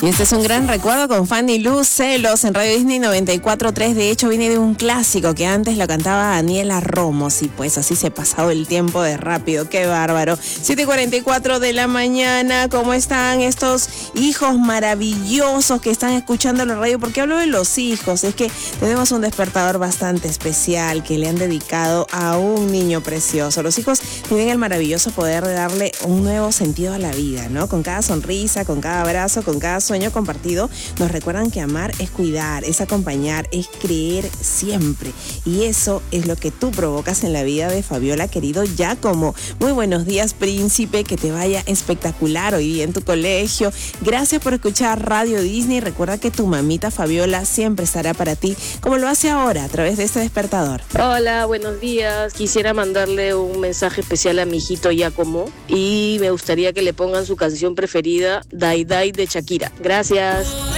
Y este es un gran recuerdo con Fanny Lu, Celos, en Radio Disney 94.3. De hecho, viene de un clásico que antes lo cantaba Daniela Romos. Y pues así se ha pasado el tiempo de rápido. ¡Qué bárbaro! 7:44 de la mañana. ¿Cómo están estos hijos maravillosos que están escuchando la radio? ¿Por qué hablo de los hijos? Es que tenemos un despertador bastante especial que le han dedicado a un niño precioso. Los hijos tienen el maravilloso poder de darle un nuevo sentido a la vida, ¿no? Con cada sonrisa, con cada abrazo, con cada sueño compartido, nos recuerdan que amar es cuidar, es acompañar, es creer siempre. Y eso es lo que tú provocas en la vida de Fabiola, querido Giacomo. Muy buenos días, príncipe, que te vaya espectacular hoy día en tu colegio. Gracias por escuchar Radio Disney. Recuerda que tu mamita Fabiola siempre estará para ti, como lo hace ahora a través de este despertador. Hola, buenos días. Quisiera mandarle un mensaje especial a mi hijito Giacomo y me gustaría que le pongan su canción preferida, Dai Dai de Shakira. Gracias.